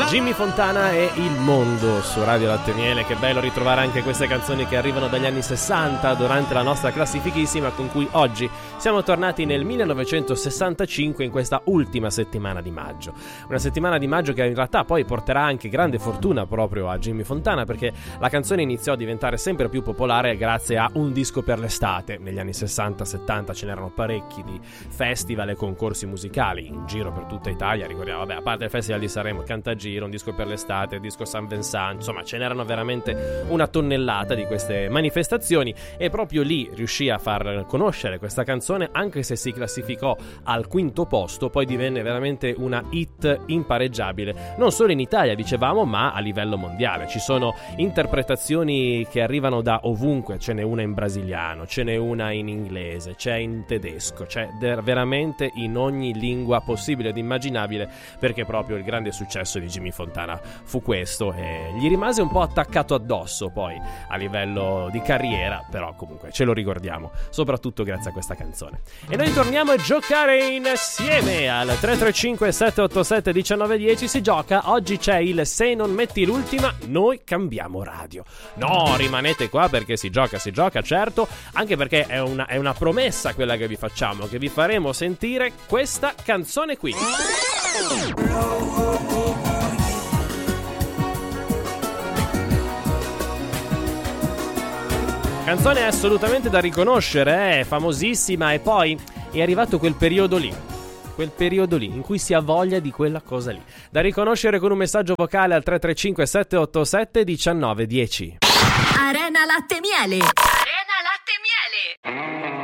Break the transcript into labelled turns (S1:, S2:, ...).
S1: Jimmy Fontana e Il Mondo su Radio Latte e Miele. Che bello ritrovare anche queste canzoni che arrivano dagli anni 60 durante la nostra classifichissima, con cui oggi siamo tornati nel 1965 in questa ultima settimana di maggio. Una settimana di maggio che in realtà poi porterà anche grande fortuna proprio a Jimmy Fontana, perché la canzone iniziò a diventare sempre più popolare grazie a un disco per l'estate. Negli anni 60-70 ce n'erano parecchi di festival e concorsi musicali in giro per tutta Italia. Ricordiamo, vabbè, a parte il Festival di Sanremo, Cantagiro, un disco per l'estate, il disco San Vincent, insomma ce n'erano veramente una tonnellata di queste manifestazioni, e proprio lì riuscì a far conoscere questa canzone, anche se si classificò al quinto posto, poi divenne veramente una hit impareggiabile, non solo in Italia dicevamo, ma a livello mondiale. Ci sono interpretazioni che arrivano da ovunque, ce n'è una in brasiliano, ce n'è una in inglese, c'è in tedesco, c'è veramente in ogni lingua possibile ed immaginabile, perché proprio il grande successo di Jimmy Fontana fu questo, e gli rimase un po' attaccato addosso poi a livello di carriera, però comunque ce lo ricordiamo soprattutto grazie a questa canzone. E noi torniamo a giocare insieme al 335 787 1910. Si gioca, oggi c'è il Se non metti l'ultima noi cambiamo radio. No, rimanete qua perché si gioca certo, anche perché è una promessa quella che vi facciamo, che vi faremo sentire questa canzone qui. Canzone assolutamente da riconoscere, è famosissima, e poi è arrivato quel periodo lì in cui si ha voglia di quella cosa lì, da riconoscere con un messaggio vocale al 335 787 1910.
S2: Arena Latte e Miele. Arena Latte e Miele.